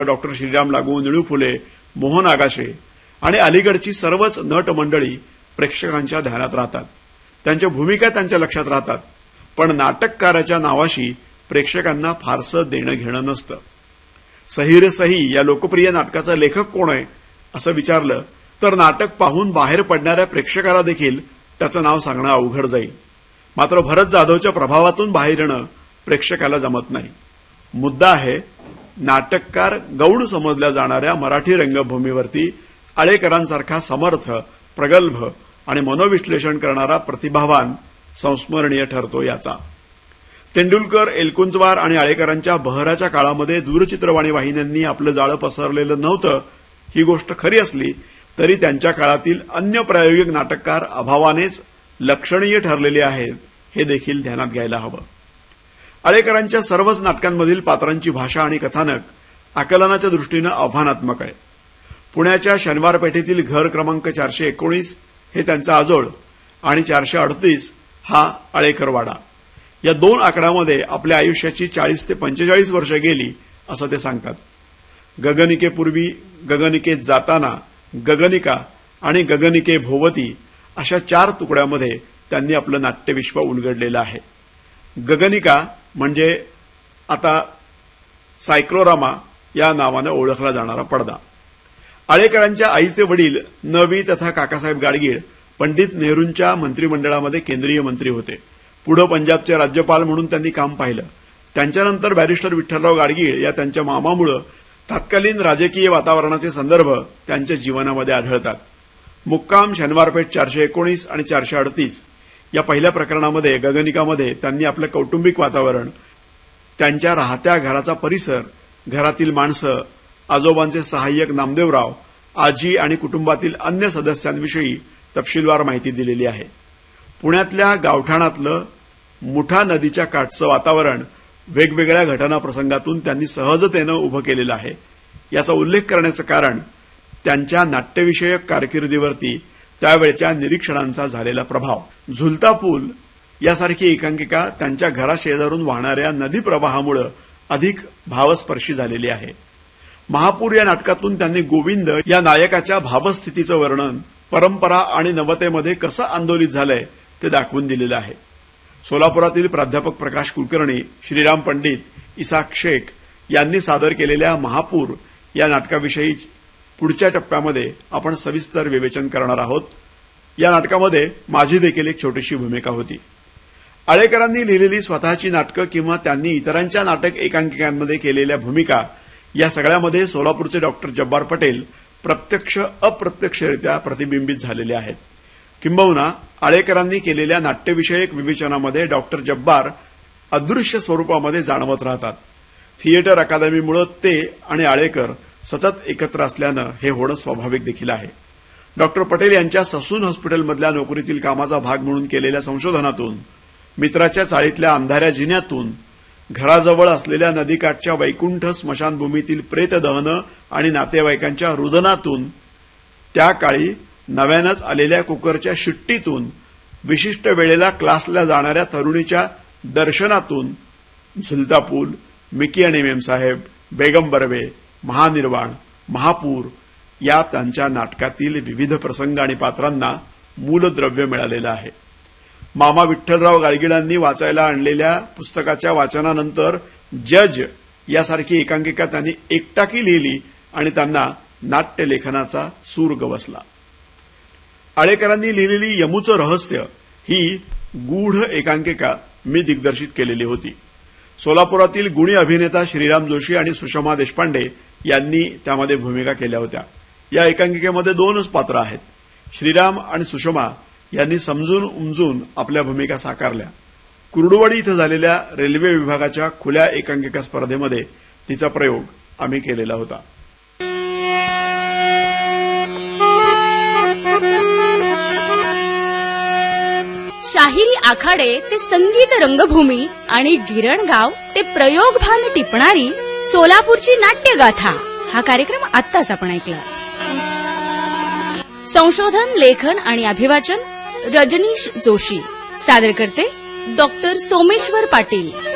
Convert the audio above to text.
Doctor Shriram लागू, निळू फुले, मोहन आगाशे आणि अलीकडची सर्वच नट मंडळी प्रेक्षकांच्या ध्यानात राहतात. त्यांच्या भूमिका त्यांच्या लक्षात राहतात. पण नाटककाराच्या नावाशी प्रेक्षकांना फारसं देणं घेणं नसतं. सही रे सही या लोकप्रिय नाटकाचा लेखक कोण आहे असं विचारलं तर नाटक पाहून बाहेर पडणाऱ्या प्रेक्षकाला देखील त्याचं नाव सांगणं अवघड जाईल. मात्र भरत जाधवच्या प्रभावातून बाहेर येणं प्रेक्षकाला जमत नाही. मुद्दा आहे नाटककार गौड समजल्या जाणाऱ्या मराठी रंगभूमीवरती आळेकरांसारखा समर्थ, प्रगल्भ आणि मनोविश्लेषण करणारा प्रतिभावान संस्मरणीय ठरतो याचा. तेंडुलकर, एलकुंचवार आणि आळेकरांच्या बहराच्या काळामध्ये दूरचित्रवाणी वाहिन्यांनी आपलं जाळं पसरलेलं नव्हतं ही गोष्ट खरी असली तरी त्यांच्या काळातील अन्य प्रायोगिक नाटककार अभावानेच लक्षणीय ठरलेले आहेत हे देखील ध्यानात घ्यायला हवं. आळेकरांच्या सर्वच नाटकांमधील पात्रांची भाषा आणि कथानक आकलनाच्या दृष्टीनं आव्हानात्मक आहे. पुण्याच्या शनिवार पेठेतील घर क्रमांक 419 हे त्यांचा आजोळ आणि 438 हा आळेकरवाडा. या दोन आकड्यामध्ये आपल्या आयुष्याची 40 ते 45 वर्ष गेली असं ते सांगतात. गगनिकेपूर्वी, गगनिकेत जाताना, गगनिका आणि गगनिके भोवती अशा 4 तुकड्यामध्ये त्यांनी आपलं नाट्यविश्व उलगडलेलं आहे. गगनिका म्हणजे आता सायक्लोरामा या नावानं ओळखला जाणारा पडदा. आळेकरांच्या आईचे वडील नवी तथा काकासाहेब गाडगीळ पंडित नेहरूंच्या मंत्रिमंडळामध्ये केंद्रीय मंत्री होते. पुढे पंजाबचे राज्यपाल म्हणून त्यांनी काम पाहिलं. त्यांच्यानंतर बॅरिस्टर विठ्ठलराव गाडगीळ या त्यांच्या मामामुळे तत्कालीन राजकीय वातावरणाचे संदर्भ त्यांच्या जीवनामध्ये आढळतात. मुक्काम शनिवारपेठ 419 आणि 438 या पहिल्या प्रकरणामध्ये गगनिकामध्ये त्यांनी आपलं कौटुंबिक वातावरण, त्यांच्या राहत्या घराचा परिसर, घरातील माणसं, आजोबांचे सहाय्यक नामदेवराव, आजी आणि कुटुंबातील अन्य सदस्यांविषयी तपशीलवार माहिती दिलेली आहे. पुण्यातल्या गावठाणातलं मुठा नदीच्या काठचं वातावरण वेगवेगळ्या घटना प्रसंगातून त्यांनी सहजतेनं उभं केलेलं आहे. याचा उल्लेख करण्याचं कारण त्यांच्या नाट्यविषयक कारकिर्दीवरती त्यावेळच्या निरीक्षणांचा झालेला प्रभाव. झुलता पूल यासारखी एकांकिका त्यांच्या घराशेजारून वाहणाऱ्या नदी प्रवाहामुळे अधिक भावस्पर्शी झालेली आहे. महापूर या नाटकातून त्यांनी गोविंद या नायकाच्या भावस्थितीचं वर्णन परंपरा आणि नवतेमध्ये कसं आंदोलित झालंय ते दाखवून दिलेलं आहे. सोलापुरातील प्राध्यापक प्रकाश कुलकर्णी, श्रीराम पंडित, इसाक शेख यांनी सादर केलेल्या महापूर या नाटकाविषयी पुढच्या टप्प्यामध्ये आपण सविस्तर विवेचन करणार आहोत. या नाटकामध्ये माझी देखील एक छोटीशी भूमिका होती. आळेकरांनी लिहिलेली स्वतःची नाटकं किंवा त्यांनी इतरांच्या नाटक एकांकिकांमध्ये केलेल्या भूमिका या सगळ्यामध्ये सोलापूरचे डॉक्टर जब्बार पटेल प्रत्यक्ष अप्रत्यक्षरित्या प्रतिबिंबित झालेले आहेत. किंबहुना आळेकरांनी केलेल्या नाट्यविषयक विवेचनामध्ये डॉक्टर जब्बार अदृश्य स्वरूपामध्ये जाणवत राहतात. थिएटर अकादमीमुळे ते आणि आळेकर सतत एकत्र असल्यानं हे होणं स्वाभाविक देखील आहे. डॉक्टर पटेल यांच्या ससून हॉस्पिटलमधल्या नोकरीतील कामाचा भाग म्हणून केलेल्या संशोधनातून, मित्राच्या चाळीतल्या अंधाऱ्या जिन्यातून, घराजवळ असलेल्या नदीकाठच्या वैकुंठ स्मशानभूमीतील प्रेतदहनं आणि नातेवाईकांच्या रुदनातून, त्या काळी नव्यानंच आलेल्या कुकरच्या शिट्टीतून, विशिष्ट वेळेला क्लासला जाणाऱ्या तरुणीच्या दर्शनातून, झुलता पूल, मिकी आणि मेमसाहेब, बेगम बर्वे, महानिर्वाण, महापूर या त्यांच्या नाटकातील विविध प्रसंग आणि पात्रांना मूलद्रव्य मिळालेलं आहे. मामा विठ्ठलराव गाडगिळांनी वाचायला आणलेल्या पुस्तकाच्या वाचनानंतर जज यासारखी एकांकिका त्यांनी एकटाकी लिहिली आणि त्यांना नाट्यलेखनाचा सूर गवसला. आळेकरांनी लिहिलेली यमूचं रहस्य ही गूढ एकांकिका मी दिग्दर्शित केलेली होती. सोलापुरातील गुणी अभिनेता श्रीराम जोशी आणि सुषमा देशपांडे यांनी त्यामध्ये भूमिका केल्या होत्या. या एकांकिकेमध्ये 2च पात्र आहेत. श्रीराम आणि सुषमा यांनी समजून उमजून आपल्या भूमिका साकारल्या. कुर्डुवाडी इथं झालेल्या रेल्वे विभागाच्या खुल्या एकांकिका स्पर्धेमध्ये तिचा प्रयोग आम्ही केलेला होता. शाहिरी आखाडे ते संगीत रंगभूमी आणि गिरणगाव ते प्रयोगभान टिपणारी सोलापूरची नाट्यगाथा हा कार्यक्रम आत्ताच आपण ऐकला. संशोधन, लेखन आणि अभिवाचन रजनीश जोशी. सादर करते डॉक्टर सोमेश्वर पाटील.